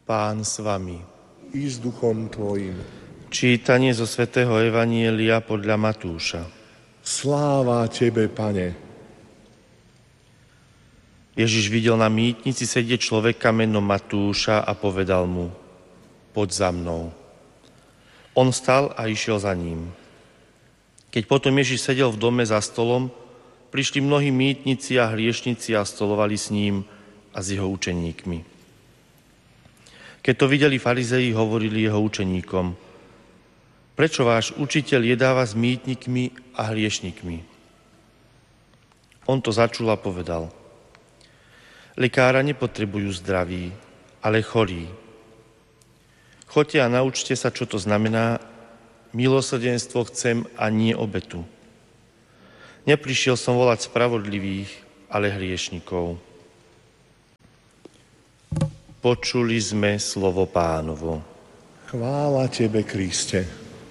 Pán s vami. I s duchom tvojim. Čítanie zo svätého Evanielia podľa Matúša. Sláva tebe, Pane. Ježiš videl na mýtnici sedieť človeka menom Matúša a povedal mu: Poď za mnou. On vstal a išiel za ním. Keď potom Ježiš sedel v dome za stolom, prišli mnohí mýtnici a hriešnici a stolovali s ním a s jeho učeníkmi. Keď to videli farizei, hovorili jeho učeníkom: Prečo váš učiteľ jedáva s mýtnikmi a hriešnikmi? On to začul a povedal: Lekára nepotrebujú zdraví, ale chorí. Choďte a naučte sa, čo to znamená: milosrdenstvo chcem a nie obetu. Neprišiel som volať spravodlivých, ale hriešnikov. Počuli sme slovo Pánovo. Chvála tebe, Kriste.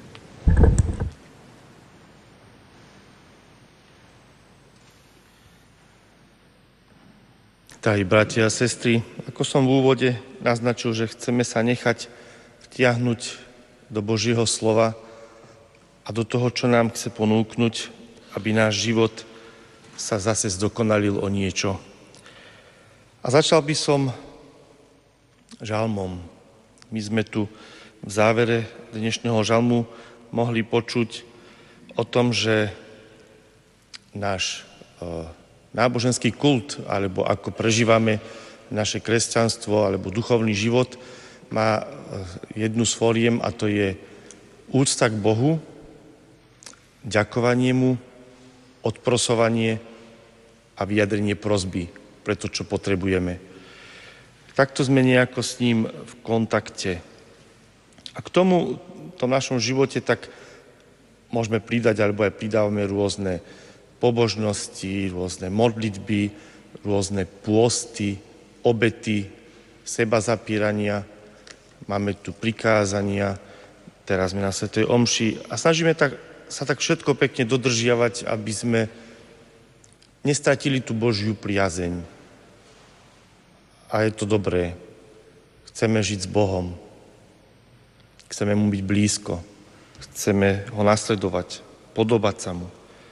Drahí bratia a sestry, ako som v úvode naznačil, že chceme sa nechať vtiahnuť do Božieho slova a do toho, čo nám chce ponúknuť, aby náš život sa zase zdokonalil o niečo. A začal by som žalmom. My sme tu v závere dnešného žalmu mohli počuť o tom, že náš náboženský kult, alebo ako prežívame naše kresťanstvo, alebo duchovný život, má jednu z fóriem, a to je úcta k Bohu, ďakovanie mu, odprosovanie a vyjadrenie prosby pre to, čo potrebujeme. Takto sme nejako s ním v kontakte. A k tomu, v tom našom živote, tak môžeme pridať, alebo aj pridávame rôzne pobožnosti, rôzne modlitby, rôzne pôsty, obety, sebazapírania. Máme tu prikázania, teraz sme na svätej omši a snažíme sa tak všetko pekne dodržiavať, aby sme nestratili tú Božiu priazeň. A je to dobré. Chceme žiť s Bohom. Chceme mu byť blízko. Chceme ho nasledovať, podobať sa mu.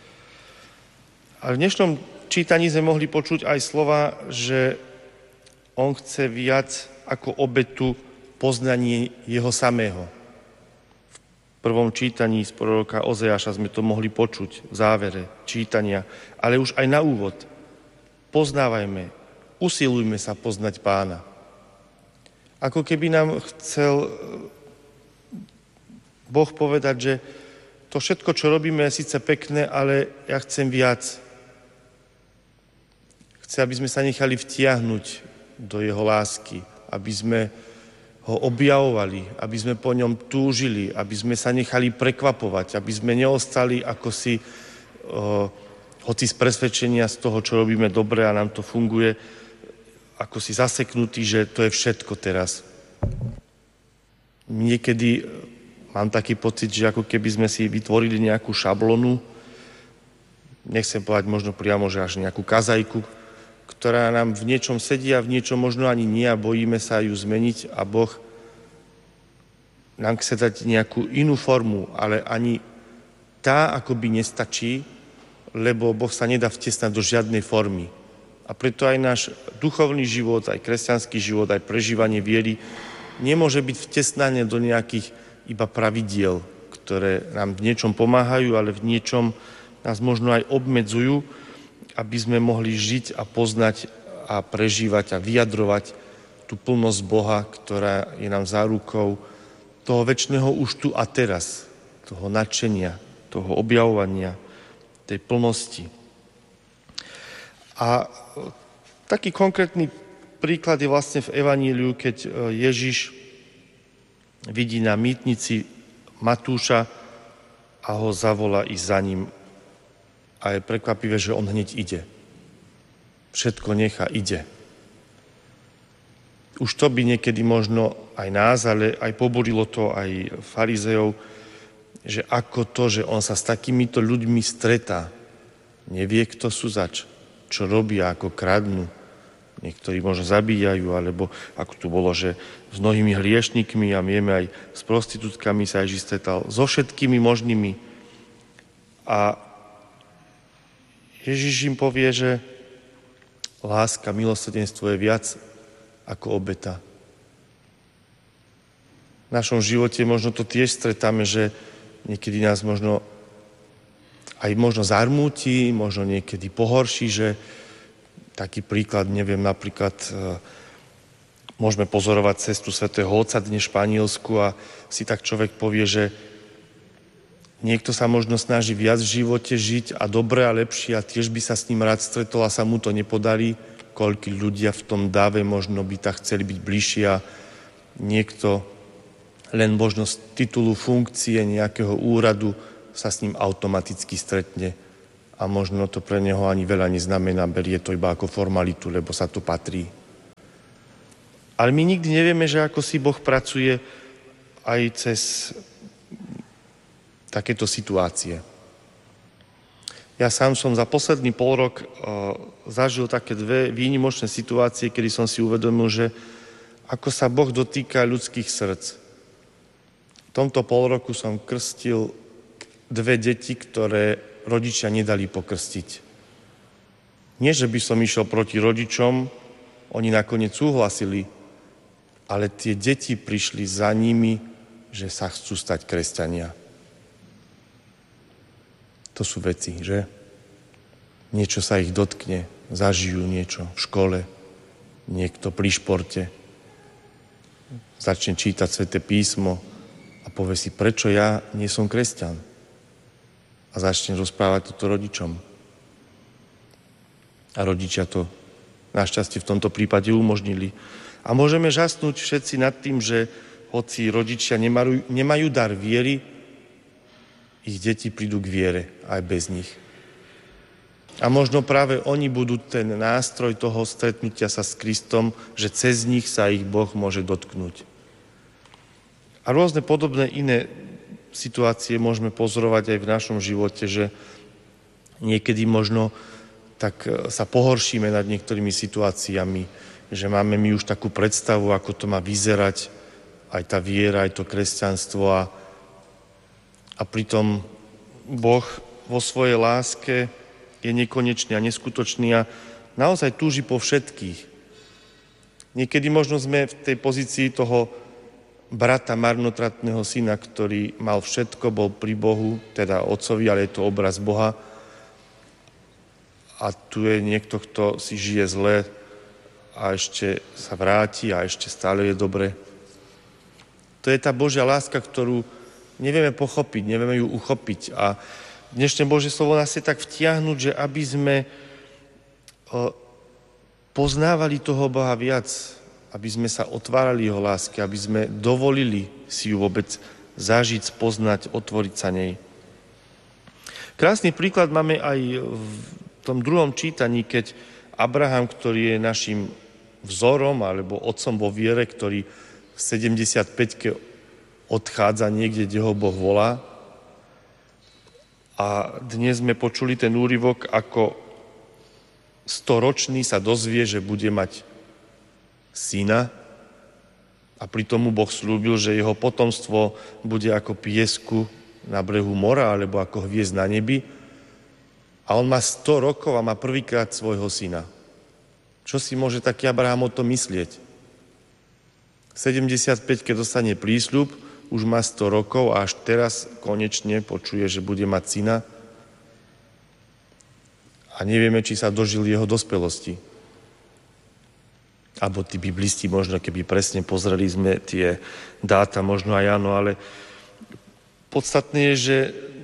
A v dnešnom čítaní sme mohli počuť aj slova, že on chce viac ako obetu poznanie jeho samého. V prvom čítaní z proroka Ozeáša sme to mohli počuť v závere čítania, ale už aj na úvod. Poznávajme, usilujme sa poznať Pána. Ako keby nám chcel Boh povedať, že to všetko, čo robíme, je síce pekné, ale ja chcem viac. Chce, aby sme sa nechali vtiahnuť do jeho lásky, aby sme ho objavovali, aby sme po ňom túžili, aby sme sa nechali prekvapovať, aby sme neostali ako si, hoci z presvedčenia z toho, čo robíme dobre a nám to funguje, ako si zaseknutí, že to je všetko teraz. Niekedy mám taký pocit, že ako keby sme si vytvorili nejakú šablonu, nechcem povedať možno priamo, že až nejakú kazajku, ktorá nám v niečom sedí a v niečom možno ani nie a bojíme sa ju zmeniť a Boh nám chce dať nejakú inú formu, ale ani tá akoby nestačí, lebo Boh sa nedá vtesnať do žiadnej formy. A preto aj náš duchovný život, aj kresťanský život, aj prežívanie viery nemôže byť vtesnané do nejakých iba pravidiel, ktoré nám v niečom pomáhajú, ale v niečom nás možno aj obmedzujú, aby sme mohli žiť a poznať a prežívať a vyjadrovať tú plnosť Boha, ktorá je nám zárukou toho večného už tu a teraz, toho nadšenia, toho objavovania, tej plnosti. A taký konkrétny príklad je vlastne v Evaníliu, keď Ježiš vidí na mýtnici Matúša a ho zavolá ísť za ním. A je prekvapivé, že on hneď ide. Všetko nechá, ide. Už to by niekedy možno aj nás, ale aj pobudilo to aj farizeov, že ako to, že on sa s takýmito ľuďmi stretá, nevie, kto sú zač, čo robia, ako kradnú, Niektorí možno zabíjajú, alebo ako tu bolo, že s mnohými hriešnikmi a vieme aj s prostitútkami sa Ježiš stretal, so všetkými možnými. A Ježiš im povie, že láska, milosrdenstvo je viac ako obeta. V našom živote možno to tiež stretáme, že niekedy nás možno zarmúti, možno niekedy pohorší, že taký príklad, neviem, napríklad môžeme pozorovať cestu svätého Otca dnes v Španielsku a si tak človek povie, že niekto sa možno snaží viac v živote žiť a dobre a lepšie a tiež by sa s ním rád stretol a sa mu to nepodarí. Koľkí ľudia v tom dáve možno by tak chceli byť bližšie a niekto len možno z titulu funkcie nejakého úradu sa s ním automaticky stretne. A možno to pre neho ani veľa neznamená, berie to iba ako formalitu, lebo sa to patrí. Ale my nikdy nevieme, že ako si Boh pracuje aj cez takéto situácie. Ja sám som za posledný polrok zažil také dve výnimočné situácie, kedy som si uvedomil, že ako sa Boh dotýka ľudských srdc. V tomto polroku som krstil dve deti, ktoré rodičia nedali pokrstiť. Nie, že by som išiel proti rodičom, oni nakoniec súhlasili, ale tie deti prišli za nimi, že sa chcú stať kresťania. To sú veci, že? Niečo sa ich dotkne, zažijú niečo v škole, niekto pri športe, začne čítať Sväté písmo a povie si, prečo ja nie som kresťan? A začne rozprávať toto rodičom. A rodičia to našťastie v tomto prípade umožnili. A môžeme žasnúť všetci nad tým, že hoci rodičia nemajú dar viery, ich deti prídu k viere aj bez nich. A možno práve oni budú ten nástroj toho stretnutia sa s Kristom, že cez nich sa ich Boh môže dotknúť. A rôzne podobné iné situácie môžeme pozorovať aj v našom živote, že niekedy možno tak sa pohoršíme nad niektorými situáciami, že máme my už takú predstavu, ako to má vyzerať, aj tá viera, aj to kresťanstvo a pritom Boh vo svojej láske je nekonečný a neskutočný a naozaj túži po všetkých. Niekedy možno sme v tej pozícii toho brata marnotratného syna, ktorý mal všetko, bol pri Bohu, teda otcovi, ale je to obraz Boha. A tu je niekto, kto si žije zle a ešte sa vráti a ešte stále je dobre. To je tá Božia láska, ktorú nevieme pochopiť, nevieme ju uchopiť. A dnešné Božie slovo nás je tak vtiahnuť, že aby sme poznávali toho Boha viac, aby sme sa otvárali jeho láske, aby sme dovolili si ju vôbec zažiť, spoznať, otvoriť sa nej. Krásny príklad máme aj v tom druhom čítaní, keď Abraham, ktorý je našim vzorom alebo otcom vo viere, ktorý v 75-ke odchádza niekde, kde ho Boh volá. A dnes sme počuli ten úryvok, ako 100-ročný sa dozvie, že bude mať syna a pritom mu Boh slúbil, že jeho potomstvo bude ako piesku na brehu mora alebo ako hviezd na nebi. A on má 100 rokov a má prvýkrát svojho syna. Čo si môže taký Abraham o tom myslieť? 75, keď dostane prísľub, už má 100 rokov a až teraz konečne počuje, že bude mať syna. A nevieme, či sa dožil jeho dospelosti. Alebo tí biblisti možno, keby presne pozreli sme tie dáta, možno aj áno, ale podstatné je, že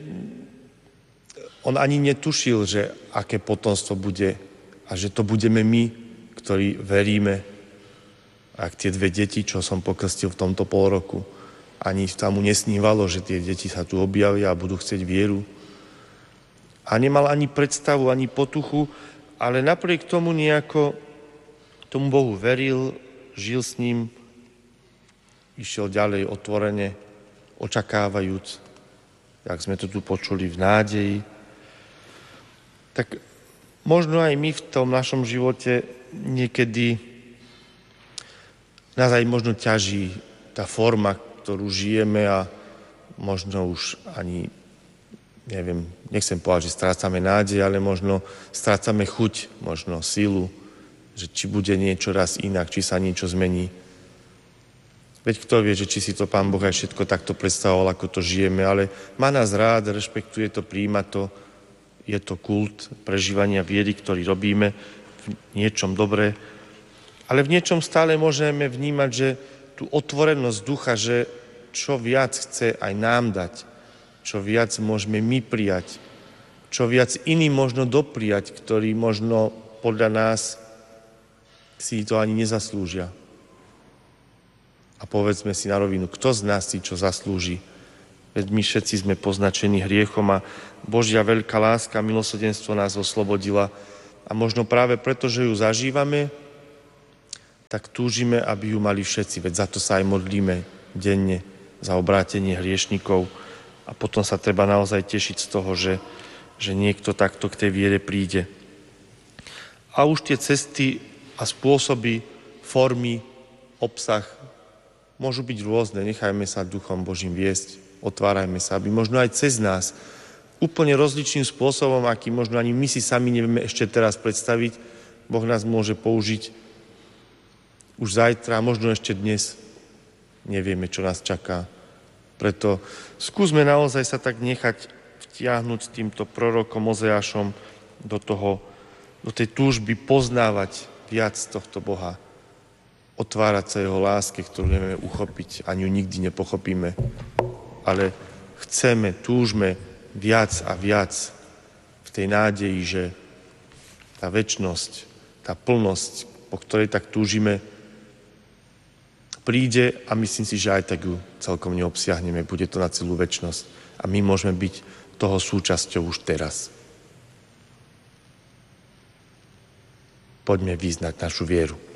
on ani netušil, že aké potomstvo bude a že to budeme my, ktorí veríme, ak tie dve deti, čo som pokrstil v tomto polroku, ani tam mu nesnívalo, že tie deti sa tu objavia a budú chcieť vieru. A nemal ani predstavu, ani potuchu, ale napriek tomu nejako tomu Bohu veril, žil s ním, išiel ďalej otvorene, očakávajúc, jak sme to tu počuli, v nádeji. Tak možno aj my v tom našom živote niekedy nás aj možno ťaží tá forma, ktorú žijeme a možno už ani, neviem, nechcem povedať, že strácame nádej, ale možno strácame chuť, možno silu, že či bude niečo raz inak, či sa niečo zmení. Veď kto vie, že či si to Pán Boh aj všetko takto predstavoval, ako to žijeme, ale má nás rád, rešpektuje to, prijíma to, je to kult prežívania viery, ktorý robíme v niečom dobré, ale v niečom stále môžeme vnímať, že tú otvorenosť ducha, že čo viac chce aj nám dať, čo viac môžeme my prijať, čo viac iní možno doprijať, ktorí možno podľa nás si to ani nezaslúžia. A povedzme si na rovinu, kto z nás si čo zaslúži? Veď my všetci sme poznačení hriechom a Božia veľká láska, milosrdenstvo nás oslobodila. A možno práve preto, že ju zažívame, tak túžime, aby ju mali všetci. Veď za to sa aj modlíme denne, za obrátenie hriešnikov. A potom sa treba naozaj tešiť z toho, že niekto takto k tej viere príde. A už tie cesty a spôsoby, formy, obsah môžu byť rôzne, nechajme sa Duchom Božím viesť, otvárajme sa, aby možno aj cez nás úplne rozličným spôsobom, aký možno ani my si sami nevieme ešte teraz predstaviť, Boh nás môže použiť už zajtra, možno ešte dnes, nevieme, čo nás čaká. Preto skúsme naozaj sa tak nechať vtiahnuť týmto prorokom Ozeášom do tej túžby poznávať viac tohto Boha, otvárať sa jeho láske, ktorú nevieme uchopiť, ani ju nikdy nepochopíme. Ale chceme, túžme viac a viac v tej nádeji, že tá večnosť, tá plnosť, po ktorej tak túžime, príde a myslím si, že aj tak ju celkom neobsiahneme. Bude to na celú večnosť. A my môžeme byť toho súčasťou už teraz. Poďme vyznať našu vieru.